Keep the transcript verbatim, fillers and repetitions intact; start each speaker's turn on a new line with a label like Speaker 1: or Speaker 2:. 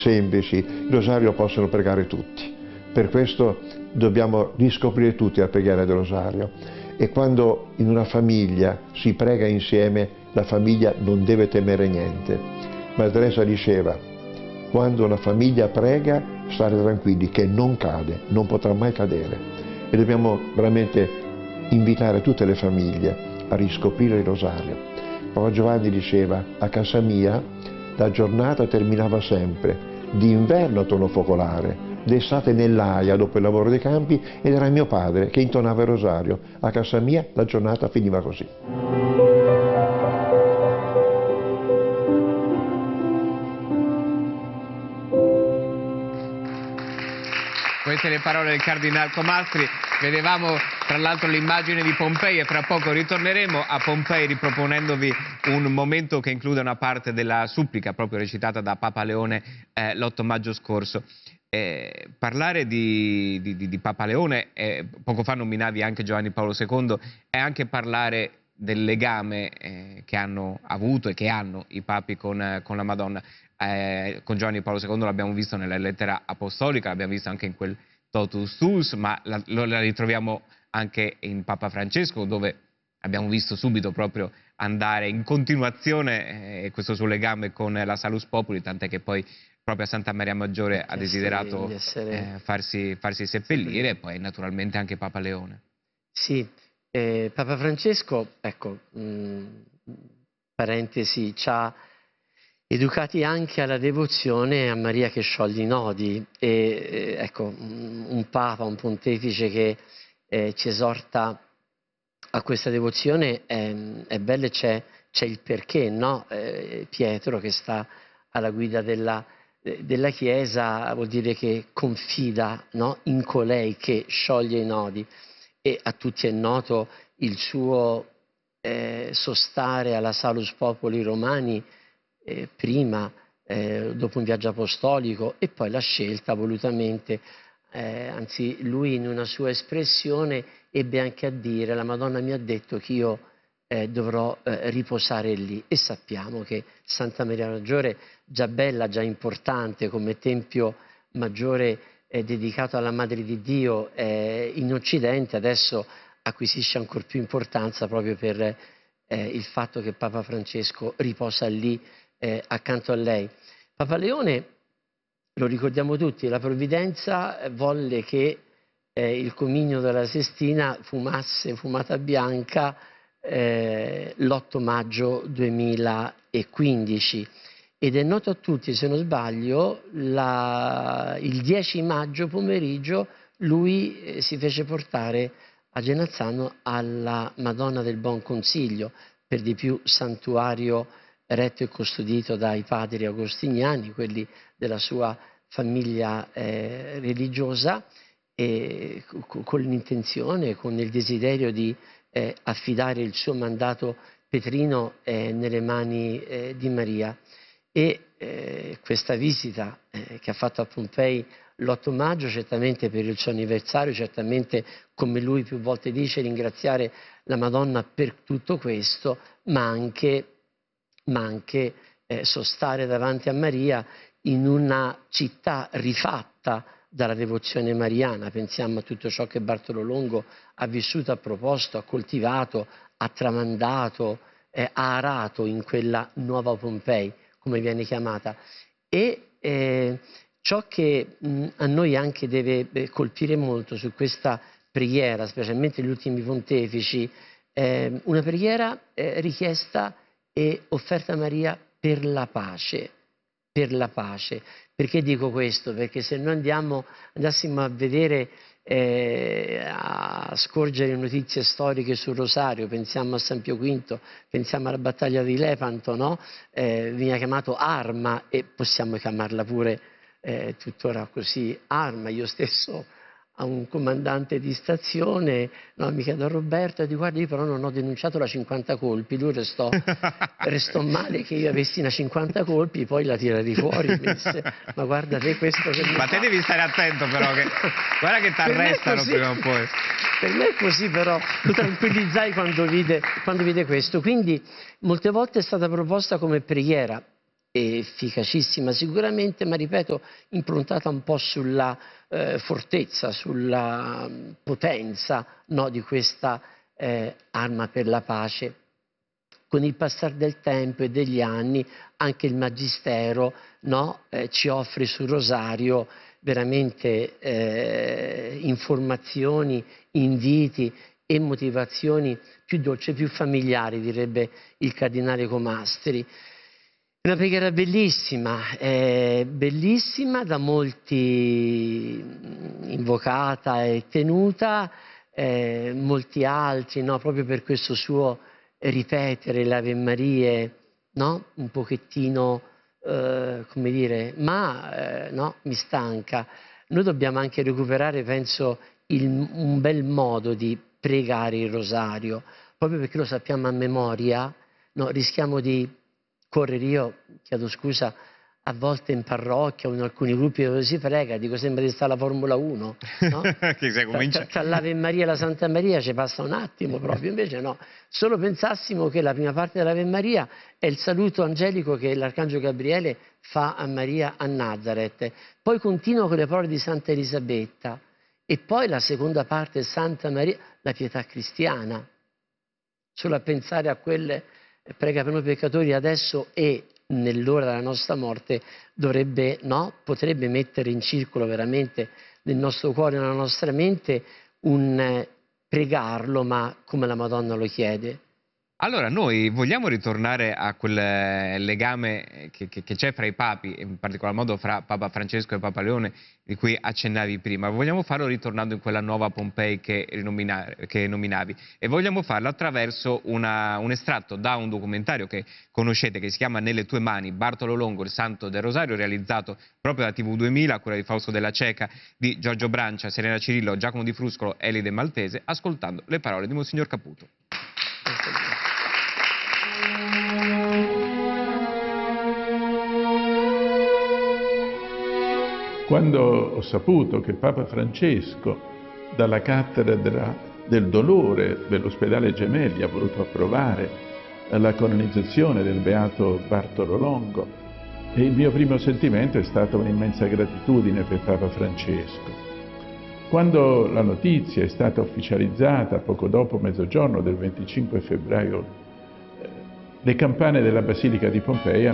Speaker 1: semplici, il rosario possono pregare tutti. Per questo dobbiamo riscoprire tutti la preghiera del rosario. E quando in una famiglia si prega insieme, la famiglia non deve temere niente. Madre Teresa diceva: quando una famiglia prega, state tranquilli che non cade, non potrà mai cadere. E dobbiamo veramente invitare tutte le famiglie a riscoprire il rosario. Papa Giovanni diceva: a casa mia la giornata terminava sempre d'inverno a tono focolare, d'estate nell'aia dopo il lavoro dei campi, ed era mio padre che intonava il rosario. A casa mia la giornata finiva così.
Speaker 2: Queste le parole del Cardinal Comastri. Vedevamo tra l'altro l'immagine di Pompei e fra poco ritorneremo a Pompei riproponendovi un momento che include una parte della supplica proprio recitata da Papa Leone eh, l'otto maggio scorso. Eh, parlare di, di, di Papa Leone, eh, poco fa nominavi anche Giovanni Paolo secondo, è anche parlare del legame eh, che hanno avuto e che hanno i papi con, eh, con la Madonna. Eh, con Giovanni Paolo secondo l'abbiamo visto nella lettera apostolica, l'abbiamo visto anche in quel Totus Tuus, ma la, lo, la ritroviamo anche in Papa Francesco, dove abbiamo visto subito proprio andare in continuazione eh, questo suo legame con la Salus Populi, tant'è che poi proprio a Santa Maria Maggiore ha desiderato
Speaker 3: di essere...
Speaker 2: eh, farsi, farsi seppellire, e poi naturalmente anche Papa Leone.
Speaker 3: Sì, eh, Papa Francesco, ecco, mh, parentesi, ci ha educati anche alla devozione a Maria che scioglie i nodi, e eh, ecco, un Papa, un pontefice che eh, ci esorta a questa devozione è, è bello, e c'è il perché, no? Eh, Pietro, che sta alla guida della, della Chiesa, vuol dire che confida, no? in colei che scioglie i nodi, e a tutti è noto il suo eh, sostare alla Salus Populi Romani eh, prima, eh, dopo un viaggio apostolico, e poi la scelta volutamente, eh, anzi lui in una sua espressione ebbe anche a dire: la Madonna mi ha detto che io eh, dovrò eh, riposare lì. E sappiamo che Santa Maria Maggiore, già bella, già importante come tempio maggiore eh, dedicato alla Madre di Dio eh, in Occidente, adesso acquisisce ancora più importanza proprio per eh, il fatto che Papa Francesco riposa lì eh, accanto a lei. Papa Leone, lo ricordiamo tutti, la provvidenza volle che eh, il Cominio della Sestina fumasse fumata bianca eh, l'otto maggio duemilaquindici, ed è noto a tutti, se non sbaglio, la, il dieci maggio pomeriggio lui eh, si fece portare a Genazzano alla Madonna del Buon Consiglio, per di più santuario retto e custodito dai padri agostiniani, quelli della sua famiglia eh, religiosa, e con l'intenzione, con il desiderio di eh, affidare il suo mandato petrino eh, nelle mani eh, di Maria. E eh, questa visita eh, che ha fatto a Pompei l'otto maggio, certamente per il suo anniversario, certamente, come lui più volte dice, ringraziare la Madonna per tutto questo, ma anche, ma anche eh, sostare davanti a Maria in una città rifatta dalla devozione mariana. Pensiamo a tutto ciò che Bartolo Longo ha vissuto, ha proposto, ha coltivato, ha tramandato, eh, ha arato in quella nuova Pompei, come viene chiamata. E eh, ciò che mh, a noi anche deve beh, colpire molto su questa preghiera, specialmente gli ultimi pontefici, eh, una preghiera eh, richiesta e offerta a Maria per la pace, per la pace. Perché dico questo? Perché se noi andiamo, andassimo a vedere, eh, a scorgere notizie storiche sul Rosario, pensiamo a San Pio quinto, pensiamo alla battaglia di Lepanto, no? Eh, veniva chiamato arma, e possiamo chiamarla pure eh, tuttora così, arma. Io stesso a un comandante di stazione, no, mi chiedo a Roberto, e dico: guarda, io però non ho denunciato la cinquanta colpi. Lui restò, restò male che io avessi una cinquanta colpi, poi la tirai fuori, mi disse: ma guarda te questo che mi
Speaker 2: Ma te
Speaker 3: fa...
Speaker 2: devi stare attento però, che guarda che ti arrestano prima o poi.
Speaker 3: Per me è così, però lo tranquillizzai quando vide, quando vide questo. Quindi molte volte è stata proposta come preghiera efficacissima sicuramente, ma ripeto, improntata un po' sulla eh, fortezza, sulla potenza, no, di questa eh, arma per la pace. Con il passare del tempo e degli anni anche il Magistero, no, eh, ci offre sul rosario veramente eh, informazioni, inviti e motivazioni più dolci, più familiari, direbbe il Cardinale Comastri. È una preghiera bellissima, eh, bellissima, da molti invocata e tenuta, eh, molti altri, no, proprio per questo suo ripetere le Ave Marie, no? Un pochettino, eh, come dire, ma eh, no, mi stanca. Noi dobbiamo anche recuperare, penso, il, un bel modo di pregare il rosario, proprio perché lo sappiamo a memoria, no? Rischiamo di correre. Io chiedo scusa, a volte in parrocchia o in alcuni gruppi dove si prega, dico sembra di stare alla Formula uno, no?
Speaker 2: Che se comincia...
Speaker 3: tra, tra l'Ave Maria e la Santa Maria ci passa un attimo proprio, invece no, solo pensassimo che la prima parte dell'Ave Maria è il saluto angelico che l'Arcangelo Gabriele fa a Maria a Nazareth, poi continua con le parole di Santa Elisabetta e poi la seconda parte, Santa Maria, la pietà cristiana, solo a pensare a quelle prega per noi peccatori adesso e nell'ora della nostra morte dovrebbe, no, potrebbe mettere in circolo veramente nel nostro cuore, nella nostra mente, un eh, pregarlo, ma come la Madonna lo chiede.
Speaker 2: Allora, noi vogliamo ritornare a quel legame che, che, che c'è fra i papi, in particolar modo fra Papa Francesco e Papa Leone, di cui accennavi prima. Vogliamo farlo ritornando in quella nuova Pompei che, che nominavi, e vogliamo farlo attraverso una, un estratto da un documentario che conoscete, che si chiama Nelle tue mani, Bartolo Longo, il santo del Rosario, realizzato proprio da T V duemila, quella di Fausto Della Ceca, di Giorgio Brancia, Serena Cirillo, Giacomo Di Fruscolo, Elide Maltese, ascoltando le parole di Monsignor Caputo.
Speaker 4: Quando ho saputo che Papa Francesco, dalla cattedra del dolore dell'ospedale Gemelli, ha voluto approvare la canonizzazione del beato Bartolo Longo, il mio primo sentimento è stata un'immensa gratitudine per Papa Francesco. Quando la notizia è stata ufficializzata poco dopo mezzogiorno del venticinque febbraio, le campane della Basilica di Pompei